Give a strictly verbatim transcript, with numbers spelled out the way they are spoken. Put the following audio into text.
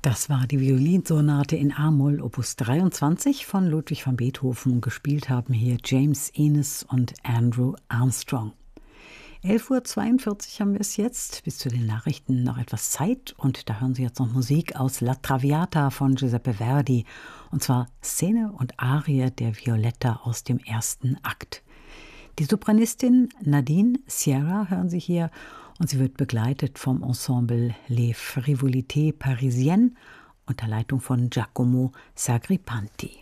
Das war die Violinsonate in A-Moll Opus dreiundzwanzig von Ludwig van Beethoven. Gespielt haben hier James Innes und Andrew Armstrong. elf Uhr zweiundvierzig haben wir es jetzt. Bis zu den Nachrichten noch etwas Zeit. Und da hören Sie jetzt noch Musik aus La Traviata von Giuseppe Verdi. Und zwar Szene und Arie der Violetta aus dem ersten Akt. Die Sopranistin Nadine Sierra hören Sie hier. Und sie wird begleitet vom Ensemble Les Frivolités Parisiennes unter Leitung von Giacomo Sagripanti.